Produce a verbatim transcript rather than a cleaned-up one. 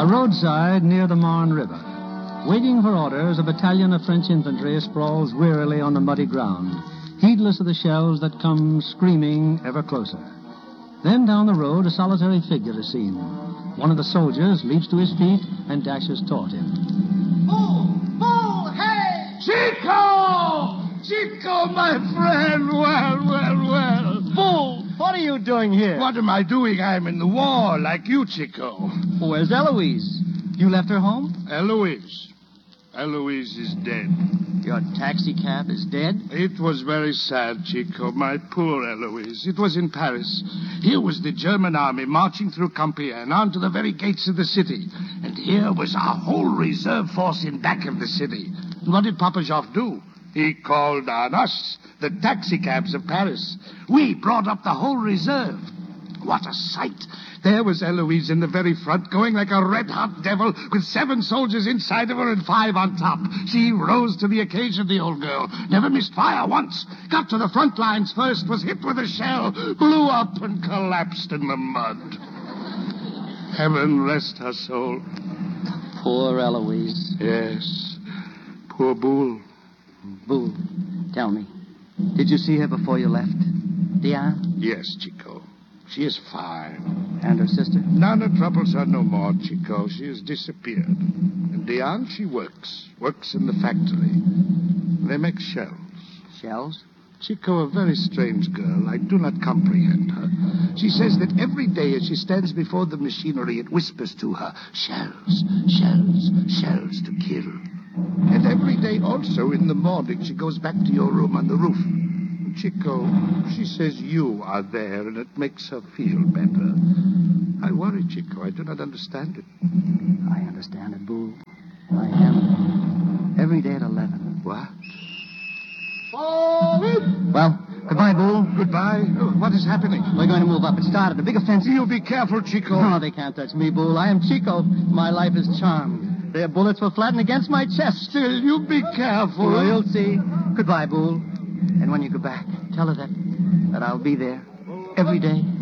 A roadside near the Marne River. Waiting for orders, a battalion of French infantry sprawls wearily on the muddy ground, heedless of the shells that come screaming ever closer. Then down the road, a solitary figure is seen. One of the soldiers leaps to his feet and dashes toward him. Bull! Bull! Hey! Chico! Chico, my friend! Well, well, well. Bull, what are you doing here? What am I doing? I'm in the war, like you, Chico. Where's Eloise? You left her home? Eloise. Eloise is dead. Your taxi cab is dead? It was very sad, Chico. My poor Eloise. It was in Paris. Here was the German army marching through Compiègne on to the very gates of the city. And here was our whole reserve force in back of the city. And what did Papa Joffre do? He called on us, the taxi cabs of Paris. We brought up the whole reserve. What a sight. There was Eloise in the very front, going like a red-hot devil, with seven soldiers inside of her and five on top. She rose to the occasion, the old girl. Never missed fire once. Got to the front lines first, was hit with a shell, blew up and collapsed in the mud. Heaven rest her soul. Poor Eloise. Yes. Poor Boule. Boule, tell me, did you see her before you left? Diane? Yes, Chico. She is fine. And her sister? Nana troubles her no more, Chico. She has disappeared. And Diane, she works. Works in the factory. They make shells. Shells? Chico, a very strange girl. I do not comprehend her. She says that every day as she stands before the machinery, it whispers to her, shells, shells, shells to kill. And every day also in the morning, she goes back to your room on the roof. Chico, she says you are there, and it makes her feel better. I worry, Chico. I do not understand it. I understand it, Boule. I am. Every day at eleven. What? Well, goodbye, Boule. Goodbye? What is happening? We're going to move up. It started. A big offensive. You be careful, Chico. No, they can't touch me, Boule. I am Chico. My life is charmed. Their bullets will flatten against my chest. Still, you be careful. Well, you'll see. Goodbye, Boule. And when you go back, tell her that, that I'll be there every day.